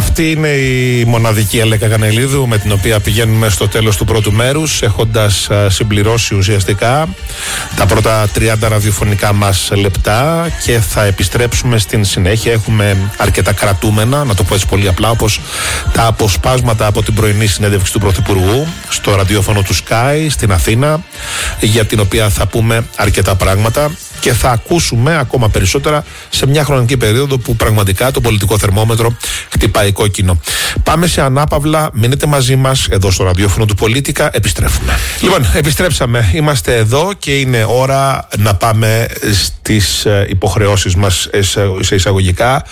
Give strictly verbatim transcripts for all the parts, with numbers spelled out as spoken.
Αυτή είναι η μοναδική Αλέκα Κανελίδου με την οποία πηγαίνουμε στο τέλος του πρώτου μέρους, έχοντας συμπληρώσει ουσιαστικά τα πρώτα τριάντα ραδιοφωνικά μας λεπτά, και θα επιστρέψουμε στην συνέχεια. Έχουμε αρκετά κρατούμενα, να το πω έτσι πολύ απλά, όπως τα αποσπάσματα από την πρωινή συνέντευξη του Πρωθυπουργού στο ραδιόφωνο του Sky στην Αθήνα, για την οποία θα πούμε αρκετά πράγματα και θα ακούσουμε ακόμα περισσότερα σε μια χρονική περίοδο που πραγματικά το πολιτικό θερμόμετρο χτυπάει κόκκινο. Πάμε σε ανάπαυλα, μείνετε μαζί μας εδώ στο ραδιόφωνο του Πολίτικα, επιστρέφουμε. Λοιπόν, επιστρέψαμε, είμαστε εδώ και είναι ώρα να πάμε στις υποχρεώσεις μας σε εισαγωγικά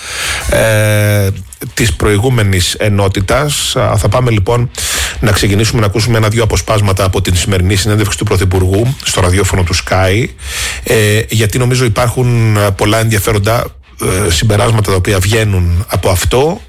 ε, της προηγούμενης ενότητας. Θα πάμε λοιπόν να ξεκινήσουμε να ακούσουμε ένα-δύο αποσπάσματα από την σημερινή συνέντευξη του Πρωθυπουργού στο ραδιόφωνο του Sky, ε, γιατί νομίζω υπάρχουν πολλά ενδιαφέροντα ε, συμπεράσματα τα οποία βγαίνουν από αυτό,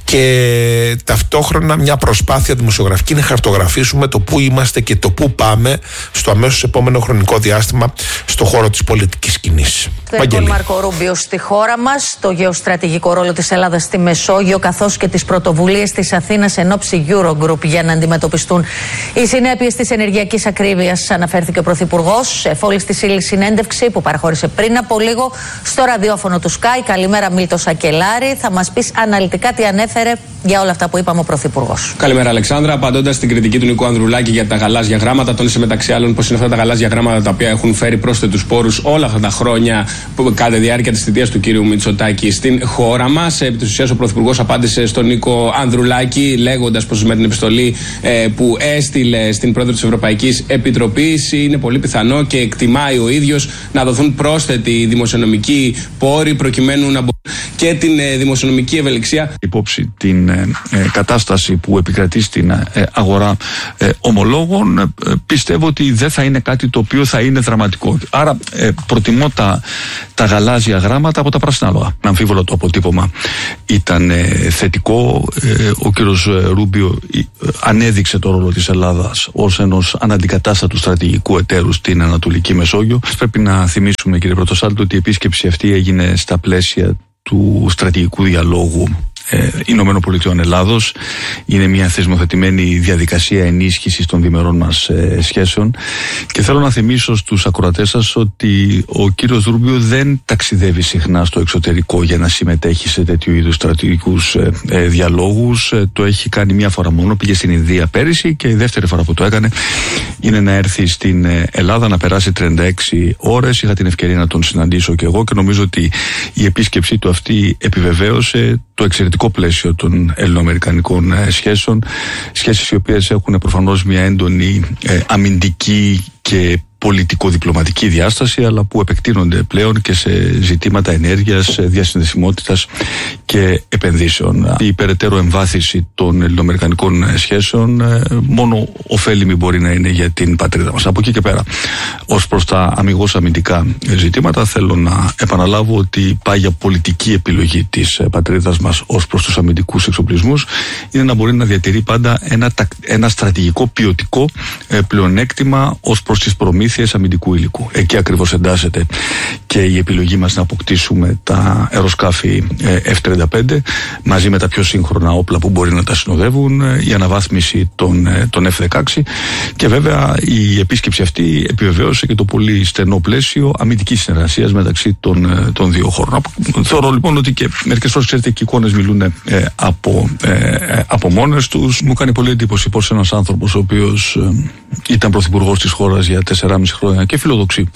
και ταυτόχρονα μια προσπάθεια δημοσιογραφική να χαρτογραφήσουμε το πού είμαστε και το πού πάμε στο αμέσως επόμενο χρονικό διάστημα στο χώρο της πολιτικής σκηνής. Τον Μάρκο Ρούμπιο στη χώρα μας, το γεωστρατηγικό ρόλο της Ελλάδας στη Μεσόγειο, καθώς και τις πρωτοβουλίες της Αθήνας εν ώψη Eurogroup για να αντιμετωπιστούν οι συνέπειες της ενεργειακής ακρίβειας, αναφέρθηκε ο Πρωθυπουργός σε φόλης της ύλης συνέντευξη που παραχώρησε πριν από λίγο στο ραδιόφωνο του Sky. Καλημέρα, Μίλτο Σακελάρη. Θα μας πεις αναλυτικά τι ανέφερε για όλα αυτά που είπαμε ο Πρωθυπουργός. Καλημέρα, Αλεξάνδρα. Απαντώντας στην κριτική του Νίκου Ανδρουλάκη για τα γαλάζια γράμματα, τόνισε μεταξύ άλλων πως είναι αυτά τα γαλάζια γράμματα τα οποία έχουν φέρει πρόσθετους πόρους όλα αυτά τα χρόνια που κατά τη διάρκεια της θητείας του κύριου Μητσοτάκη στην χώρα μας. Επί της ουσίας, ο Πρωθυπουργός απάντησε στον Νίκο Ανδρουλάκη λέγοντας πως με την επιστολή ε, που έστειλε στην Πρόεδρο της Ευρωπαϊκής Επιτροπής είναι πολύ πιθανό και εκτιμάει ο ίδιος να δοθούν πρόσθετοι δημοσιονομικοί πόροι προκειμένου να μπορούν και την ε, δημοσιονομική ευελιξία. Υπόψη την ε, ε, κατάσταση που επικρατεί στην ε, αγορά ε, ομολόγων, ε, πιστεύω ότι δεν θα είναι κάτι το οποίο θα είναι δραματικό. Άρα ε, προτιμώ τα, τα γαλάζια γράμματα από τα πράσινα λόγα. Αμφίβολο το αποτύπωμα ήταν ε, θετικό. Ε, ο κύριος Ρούμπιο ε, ανέδειξε το ρόλο της Ελλάδας ως ενός αναντικατάστατου στρατηγικού εταίρου στην Ανατολική Μεσόγειο. Πρέπει να θυμίσουμε, κύριε Πρωτοσάλτο, ότι η επίσκεψη αυτή έγινε στα πλαίσια του στρατηγικού διαλόγου ε, Ηνωμένων Πολιτειών Ελλάδος. Είναι μια θεσμοθετημένη διαδικασία ενίσχυσης των διμερών μας ε, σχέσεων, και θέλω να θυμίσω στους ακροατές σας ότι ο κύριος Ρούμπιο δεν ταξιδεύει συχνά στο εξωτερικό για να συμμετέχει σε τέτοιου είδους στρατηγικούς ε, ε, διαλόγους. Ε, το έχει κάνει μια φορά μόνο, πήγε στην Ινδία πέρυσι, και η δεύτερη φορά που το έκανε είναι να έρθει στην Ελλάδα, να περάσει τριάντα έξι ώρες. Είχα την ευκαιρία να τον συναντήσω και εγώ, και νομίζω ότι η επίσκεψή του αυτή επιβεβαίωσε το εξαιρετικό πλαίσιο των ελληνοαμερικανικών σχέσεων, σχέσεις οι οποίες έχουν προφανώς μια έντονη ε, αμυντική και πολιτικο-διπλωματική διάσταση, αλλά που επεκτείνονται πλέον και σε ζητήματα ενέργειας, διασυνδεσιμότητας και επενδύσεων. Η περαιτέρω εμβάθυνση των ελληνοαμερικανικών σχέσεων μόνο ωφέλιμη μπορεί να είναι για την πατρίδα μας. Από εκεί και πέρα, ως προς τα αμιγώς αμυντικά ζητήματα, θέλω να επαναλάβω ότι πάγια πολιτική επιλογή της πατρίδας μας ως προς τους αμυντικούς εξοπλισμούς είναι να μπορεί να διατηρεί πάντα ένα, ένα στρατηγικό ποιοτικό πλεονέκτημα ως προς τις προμήθειες αμυντικού υλικού. Εκεί ακριβώς εντάσσεται και η επιλογή μας να αποκτήσουμε τα αεροσκάφη εφ τριάντα πέντε μαζί με τα πιο σύγχρονα όπλα που μπορεί να τα συνοδεύουν, η αναβάθμιση των, των εφ δεκαέξι, και βέβαια η επίσκεψη αυτή επιβεβαίωσε και το πολύ στενό πλαίσιο αμυντικής συνεργασίας μεταξύ των, των δύο χώρων. Θεωρώ λοιπόν ότι και μερικές φορές, ξέρετε, και οι εικόνες μιλούν ε, από, ε, από μόνες τους. Μου κάνει πολύ εντύπωση πως ένας άνθρωπος ο οποίος ε, ήταν πρωθυπουργός της χώρας για τεσσεράμισι χρόνια και φιλοδοξεί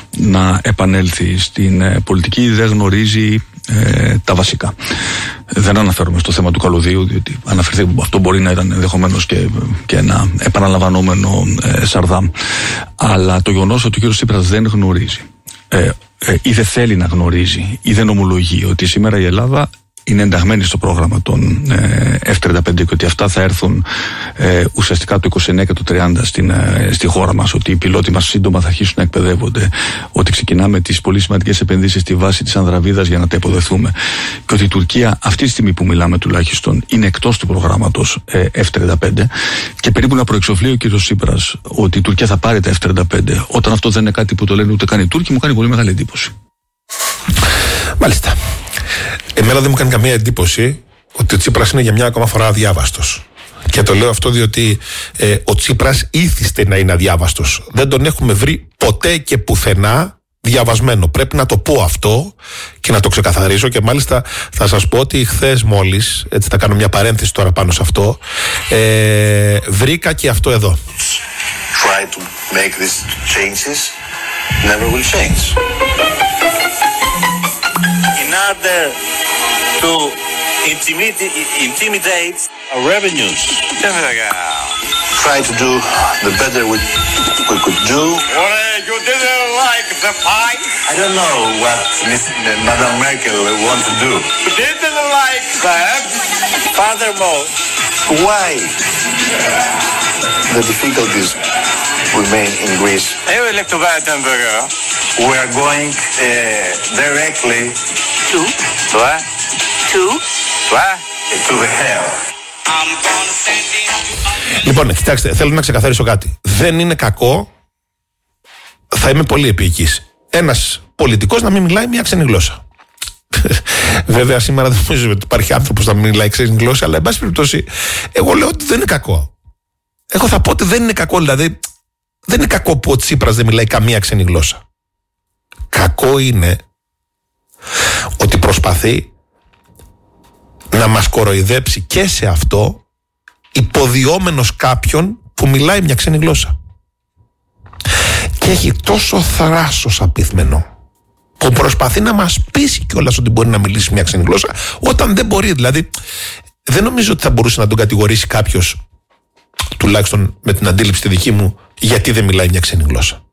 να επανέλθει στην ε, πολιτική, δεν γνωρίζει ε, τα βασικά. Δεν αναφέρομαι στο θέμα του καλωδίου, διότι αναφερθεί, αυτό μπορεί να ήταν ενδεχομένως και, και ένα επαναλαμβανόμενο ε, σαρδάμ. Αλλά το γεγονός ότι ο κ. Τσίπρας δεν γνωρίζει ε, ε, ή δεν θέλει να γνωρίζει ή δεν ομολογεί ότι σήμερα η Ελλάδα είναι ενταγμένη στο πρόγραμμα των ε, εφ τριάντα πέντε και ότι αυτά θα έρθουν ε, ουσιαστικά το είκοσι εννέα και το τριάντα στην, ε, στη χώρα μας, ότι οι πιλότοι μας σύντομα θα αρχίσουν να εκπαιδεύονται, ότι ξεκινάμε τις πολύ σημαντικές επενδύσεις στη βάση της Ανδραβίδας για να τα υποδεθούμε, και ότι η Τουρκία αυτή τη στιγμή που μιλάμε τουλάχιστον είναι εκτός του προγράμματος ε, εφ τριάντα πέντε, και περίπου να προεξοφλεί ο κ. Τσίπρας ότι η Τουρκία θα πάρει τα εφ τριάντα πέντε, όταν αυτό δεν είναι κάτι που το λένε ούτε καν οι Τούρκοι, μου κάνει πολύ μεγάλη εντύπωση. Μάλιστα. Εμένα δεν μου κάνει καμία εντύπωση ότι ο Τσίπρας είναι για μια ακόμα φορά αδιάβαστος. Και το λέω αυτό διότι ε, ο Τσίπρας ήθιστε να είναι αδιάβαστος. Δεν τον έχουμε βρει ποτέ και πουθενά διαβασμένο. Πρέπει να το πω αυτό και να το ξεκαθαρίσω, και μάλιστα θα σας πω ότι χθες μόλις, έτσι θα κάνω μια παρένθεση τώρα πάνω σε αυτό, ε, βρήκα και αυτό εδώ. Try to make these changes, never will change. In order to intimidate, intimidate our revenues, try to do the better we, we could do. Well, you didn't like the pie? I don't know what Miss Madame Merkel wants to do. You didn't like that? Furthermore, why the difficulties remain in Greece? I would like to buy a hamburger. We are going uh, directly To? What? To? What? to the hell. Λοιπόν, κοιτάξτε, θέλω να ξεκαθαρίσω κάτι. Δεν είναι κακό, θα είμαι πολύ επίοικης, ένας πολιτικός να μην μιλάει μια ξένη γλώσσα. Βέβαια, σήμερα δεν νομίζω ότι υπάρχει άνθρωπος να μην μιλάει ξένη γλώσσα, αλλά εν πάση περιπτώσει, εγώ λέω ότι δεν είναι κακό. Εγώ θα πω ότι δεν είναι κακό, δηλαδή, δεν είναι κακό που ο Τσίπρας δεν μιλάει καμία ξένη γλώσσα. Κακό είναι ότι προσπαθεί να μας κοροϊδέψει και σε αυτό, υποδιόμενος κάποιον που μιλάει μια ξένη γλώσσα. Και έχει τόσο θράσος απίθμενο που προσπαθεί να μας πείσει κιόλας ότι μπορεί να μιλήσει μια ξένη γλώσσα, όταν δεν μπορεί. Δηλαδή, δεν νομίζω ότι θα μπορούσε να τον κατηγορήσει κάποιος, τουλάχιστον με την αντίληψη τη δική μου, γιατί δεν μιλάει μια ξένη γλώσσα.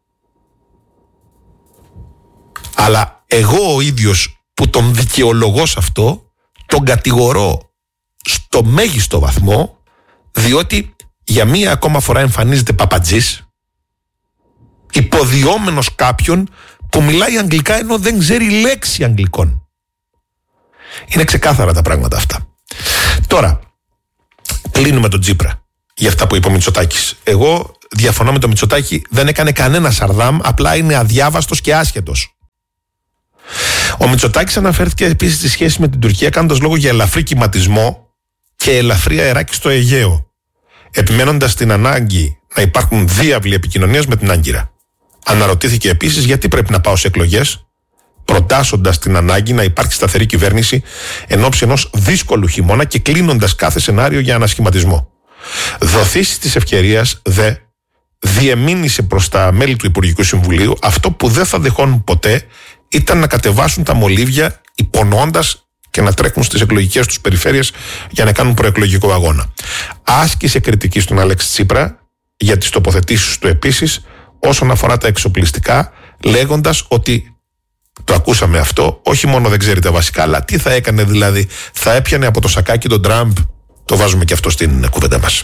Αλλά εγώ ο ίδιος που τον δικαιολογώ σε αυτό, τον κατηγορώ στο μέγιστο βαθμό, διότι για μία ακόμα φορά εμφανίζεται παπατζής, υποδιόμενος κάποιον που μιλάει αγγλικά ενώ δεν ξέρει λέξη αγγλικών. Είναι ξεκάθαρα τα πράγματα αυτά. Τώρα, κλείνουμε τον Τσίπρα για αυτά που είπε ο Μητσοτάκης. Εγώ διαφωνώ με τον Μητσοτάκη, δεν έκανε κανένα σαρδάμ, απλά είναι αδιάβαστος και άσχετος. Ο Μητσοτάκης αναφέρθηκε επίσης στη σχέση με την Τουρκία, κάνοντας λόγο για ελαφρύ κυματισμό και ελαφρύ αεράκι στο Αιγαίο, επιμένοντας την ανάγκη να υπάρχουν διάβλοι επικοινωνίας με την Άγκυρα. Αναρωτήθηκε επίσης γιατί πρέπει να πάω σε εκλογές, προτάσσοντας την ανάγκη να υπάρχει σταθερή κυβέρνηση εν ώψη ενός δύσκολου χειμώνα και κλείνοντας κάθε σενάριο για ανασχηματισμό. Δοθήσεις της ευκαιρίας, δε, διεμήνυσε προς τα μέλη του Υπουργικού Συμβουλίου αυτό που δεν θα δεχόνουν ποτέ, ήταν να κατεβάσουν τα μολύβια υπονοώντας και να τρέχουν στις εκλογικές τους περιφέρειες για να κάνουν προεκλογικό αγώνα. Άσκησε κριτική στον Αλέξη Τσίπρα για τις τοποθετήσεις του επίσης όσον αφορά τα εξοπλιστικά, λέγοντας ότι, το ακούσαμε αυτό, όχι μόνο δεν ξέρει τα βασικά, αλλά τι θα έκανε, δηλαδή θα έπιανε από το σακάκι τον Τραμπ. Το βάζουμε και αυτό στην κουβέντα μας.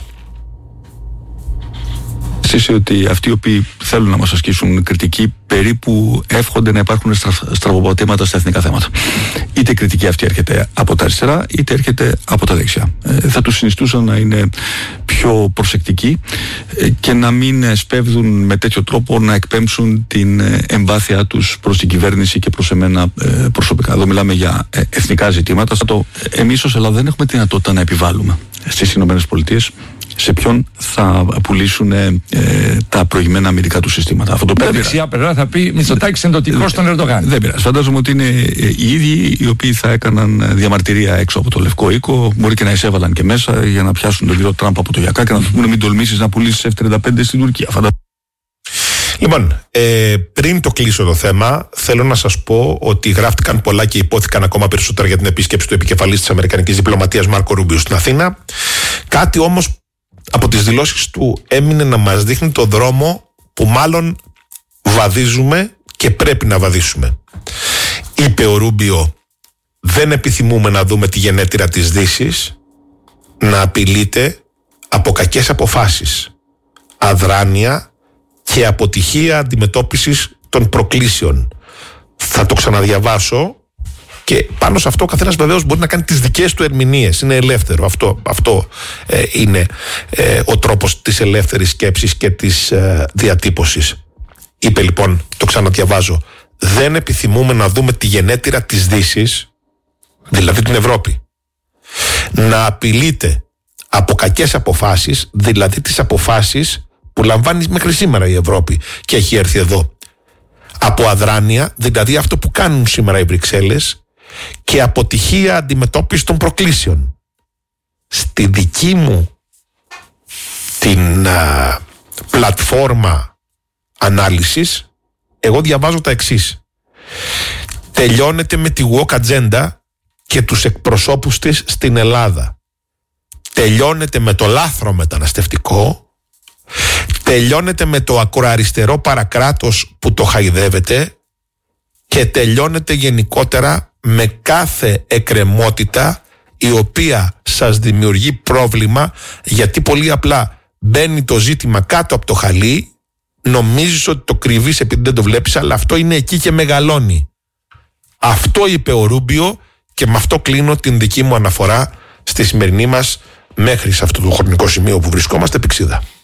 Εσείς ότι αυτοί οι οποίοι θέλουν να μας ασκήσουν κριτική περίπου εύχονται να υπάρχουν στραβοπατήματα στα εθνικά θέματα. Είτε η κριτική αυτή έρχεται από τα αριστερά, είτε έρχεται από τα δεξιά. Ε, θα τους συνιστούσα να είναι πιο προσεκτικοί ε, και να μην σπέβδουν με τέτοιο τρόπο να εκπέμψουν την ε, εμπάθειά τους προς την κυβέρνηση και προς εμένα ε, προσωπικά. Εδώ μιλάμε για ε, εθνικά ζητήματα. Το, εμείς ως Ελλάδα δεν έχουμε τη δυνατότητα να επιβάλλουμε στις ΗΠΑ σε ποιον θα πουλήσουν ε, ε, τα προηγμένα αμυντικά του συστήματα. Αυτό το η δεξιά πλευρά θα πει Μητσοτάκης εντοτικός στον Ερντογάν. Δεν πειράζει. Φαντάζομαι ότι είναι ε, οι ίδιοι οι οποίοι θα έκαναν διαμαρτυρία έξω από το Λευκό Οίκο, μπορεί και να εισέβαλαν και μέσα για να πιάσουν τον κύριο Τραμπ από το Γιακά και να του πούνε μην τολμήσεις να πουλήσεις εφ τριάντα πέντε στην Τουρκία. Φαντάζομαι. Λοιπόν, ε, πριν το κλείσω το θέμα, θέλω να σας πω ότι γράφτηκαν πολλά και υπόθηκαν ακόμα περισσότερα για την επίσκεψη του επικεφαλής της Αμερικανικής Διπλωματίας Μάρκο Ρούμπιο στην Αθήνα. Κάτι όμως από τις δηλώσεις του έμεινε να μας δείχνει το δρόμο που μάλλον βαδίζουμε και πρέπει να βαδίσουμε. Είπε ο Ρούμπιο, δεν επιθυμούμε να δούμε τη γενέτειρα της Δύσης να απειλείται από κακές αποφάσεις, αδράνεια και αποτυχία αντιμετώπισης των προκλήσεων. Θα το ξαναδιαβάσω και πάνω σε αυτό ο καθένας βεβαίως μπορεί να κάνει τις δικές του ερμηνείες. Είναι ελεύθερο. Αυτό, αυτό ε, είναι ε, ο τρόπος της ελεύθερης σκέψης και της ε, διατύπωσης. Είπε λοιπόν, το ξαναδιαβάζω, δεν επιθυμούμε να δούμε τη γενέτειρα της Δύσης, δηλαδή την Ευρώπη, να απειλείται από κακές αποφάσεις, δηλαδή τις αποφάσεις που λαμβάνει μέχρι σήμερα η Ευρώπη και έχει έρθει εδώ. Από αδράνεια, δηλαδή αυτό που κάνουν σήμερα οι Βρυξέλλες, και αποτυχία αντιμετώπιση των προκλήσεων. Στη δική μου την α, πλατφόρμα ανάλυσης, εγώ διαβάζω τα εξής. Τελειώνεται με τη woke agenda και τους εκπροσώπους της στην Ελλάδα. Τελειώνεται με το λάθρο μεταναστευτικό. Τελειώνεται με το ακροαριστερό παρακράτος που το χαϊδεύεται. Και τελειώνεται γενικότερα με κάθε εκκρεμότητα η οποία σας δημιουργεί πρόβλημα, γιατί πολύ απλά μπαίνει το ζήτημα κάτω από το χαλί, νομίζεις ότι το κρύβεις επειδή δεν το βλέπεις, αλλά αυτό είναι εκεί και μεγαλώνει. Αυτό είπε ο Ρούμπιο και με αυτό κλείνω την δική μου αναφορά στη σημερινή μας, μέχρι σε αυτό το χρονικό σημείο που βρισκόμαστε, πηξίδα.